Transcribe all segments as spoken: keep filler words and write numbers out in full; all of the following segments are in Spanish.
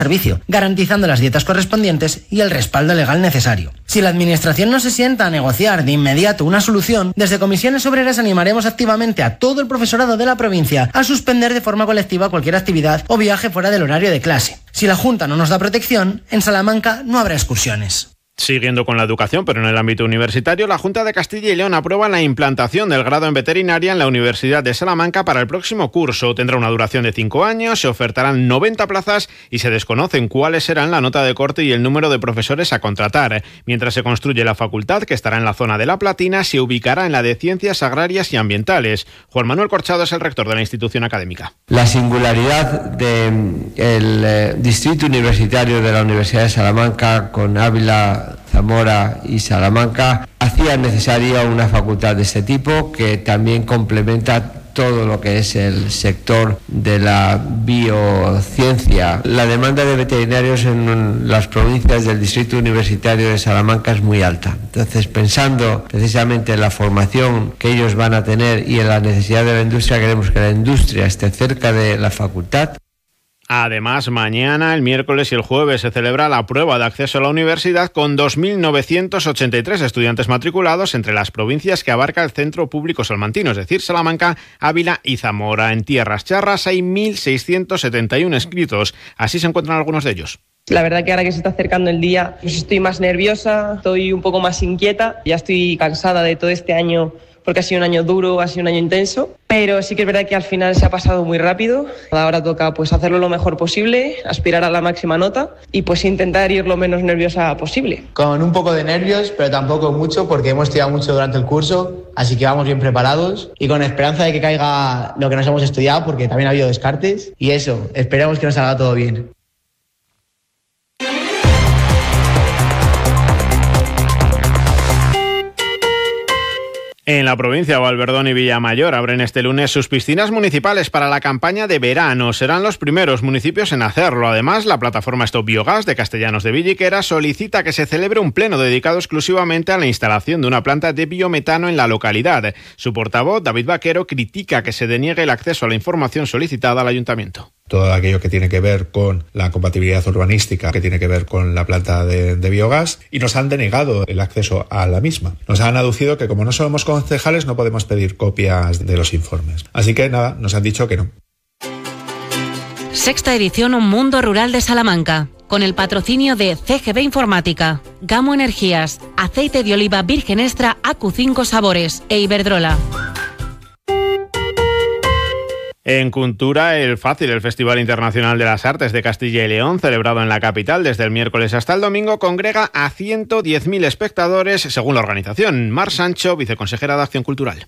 servicio, garantizando las dietas correspondientes y el respaldo legal necesario. Si la Administración no se sienta a negociar de inmediato una solución, desde Comisiones Obreras animaremos activamente a todo el profesorado de la provincia a suspender de forma colectiva cualquier actividad o viaje fuera del horario de clase. Si la Junta no nos da protección, en Salamanca no habrá excursiones. Siguiendo con la educación, pero en el ámbito universitario, la Junta de Castilla y León aprueba la implantación del grado en veterinaria en la Universidad de Salamanca para el próximo curso. Tendrá una duración de cinco años, se ofertarán noventa plazas y se desconocen cuáles serán la nota de corte y el número de profesores a contratar. Mientras se construye la facultad, que estará en la zona de La Platina, se ubicará en la de Ciencias Agrarias y Ambientales. Juan Manuel Corchado es el rector de la institución académica. La singularidad del eh, distrito universitario de la Universidad de Salamanca con Ávila, Zamora y Salamanca hacía necesaria una facultad de este tipo que también complementa todo lo que es el sector de la biociencia. La demanda de veterinarios en las provincias del distrito universitario de Salamanca es muy alta. Entonces, pensando precisamente en la formación que ellos van a tener y en la necesidad de la industria, queremos que la industria esté cerca de la facultad. Además, mañana, el miércoles y el jueves se celebra la prueba de acceso a la universidad con dos mil novecientos ochenta y tres estudiantes matriculados entre las provincias que abarca el Centro Público Salmantino, es decir, Salamanca, Ávila y Zamora. En Tierras Charras hay mil seiscientos setenta y uno inscritos. Así se encuentran algunos de ellos. La verdad que ahora que se está acercando el día, pues estoy más nerviosa, estoy un poco más inquieta. Ya estoy cansada de todo este año porque ha sido un año duro, ha sido un año intenso, pero sí que es verdad que al final se ha pasado muy rápido. Ahora toca pues hacerlo lo mejor posible, aspirar a la máxima nota y pues intentar ir lo menos nerviosa posible. Con un poco de nervios, pero tampoco mucho, porque hemos estudiado mucho durante el curso, así que vamos bien preparados y con esperanza de que caiga lo que nos hemos estudiado, porque también ha habido descartes, y eso, esperemos que nos salga todo bien. En la provincia de Valverdón y Villamayor abren este lunes sus piscinas municipales para la campaña de verano. Serán los primeros municipios en hacerlo. Además, la plataforma Stop Biogas de Castellanos de Villiquera solicita que se celebre un pleno dedicado exclusivamente a la instalación de una planta de biometano en la localidad. Su portavoz, David Vaquero, critica que se deniegue el acceso a la información solicitada al ayuntamiento. Todo aquello que tiene que ver con la compatibilidad urbanística, que tiene que ver con la planta de, de biogás, y nos han denegado el acceso a la misma. Nos han aducido que como no somos concejales no podemos pedir copias de los informes. Así que nada, nos han dicho que no. Sexta edición Un Mundo Rural de Salamanca, con el patrocinio de C G B Informática, Gamo Energías, Aceite de Oliva Virgen Extra A Q cinco Sabores e Iberdrola. En Cultura, el Fácil, el Festival Internacional de las Artes de Castilla y León, celebrado en la capital desde el miércoles hasta el domingo, congrega a ciento diez mil espectadores, según la organización. Mar Sancho, viceconsejera de Acción Cultural.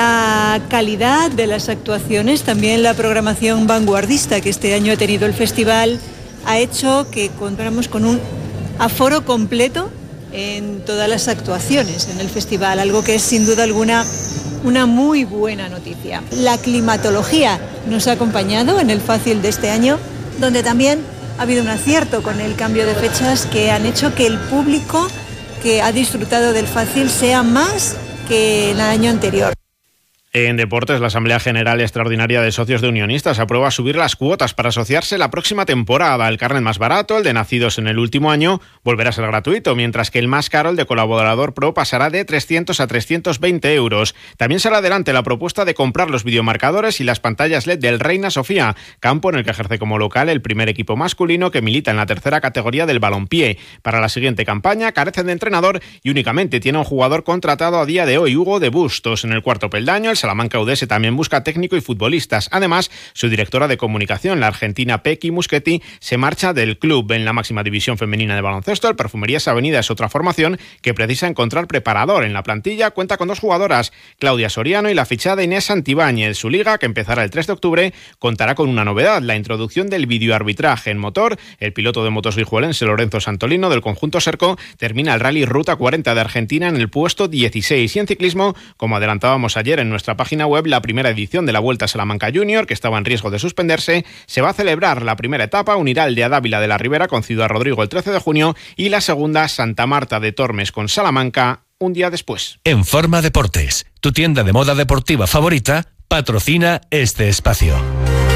La calidad de las actuaciones, también la programación vanguardista que este año ha tenido el festival, ha hecho que contáramos con un aforo completo en todas las actuaciones en el festival, algo que es sin duda alguna una muy buena noticia. La climatología nos ha acompañado en el Fácil de este año, donde también ha habido un acierto con el cambio de fechas que han hecho que el público que ha disfrutado del Fácil sea más que el año anterior. En deportes, la Asamblea General Extraordinaria de Socios de Unionistas aprueba subir las cuotas para asociarse la próxima temporada. El carnet más barato, el de nacidos en el último año, volverá a ser gratuito, mientras que el más caro, el de colaborador pro, pasará de trescientos a trescientos veinte euros. También sale adelante la propuesta de comprar los videomarcadores y las pantallas L E D del Reina Sofía, campo en el que ejerce como local el primer equipo masculino que milita en la tercera categoría del balompié. Para la siguiente campaña carece de entrenador y únicamente tiene un jugador contratado a día de hoy, Hugo de Bustos. En el cuarto peldaño, el Salamanca U D S también busca técnico y futbolistas. Además, su directora de comunicación, la argentina Pequi Muschetti, se marcha del club. En la máxima división femenina de baloncesto, el Perfumerías Avenida es otra formación que precisa encontrar preparador. En la plantilla cuenta con dos jugadoras, Claudia Soriano y la fichada Inés Santibáñez. Su liga, que empezará el tres de octubre, contará con una novedad, la introducción del videoarbitraje en motor. El piloto de motos guijuelense Lorenzo Santolino del conjunto Serco termina el Rally Ruta cuarenta de Argentina en el puesto dieciséis. Y en ciclismo, como adelantábamos ayer en nuestra página web, la primera edición de la Vuelta a Salamanca Junior, que estaba en riesgo de suspenderse, se va a celebrar. La primera etapa unirá el de Adávila de la Ribera con Ciudad Rodrigo el trece de junio y la segunda Santa Marta de Tormes con Salamanca un día después. En Forma Deportes, tu tienda de moda deportiva favorita, patrocina este espacio.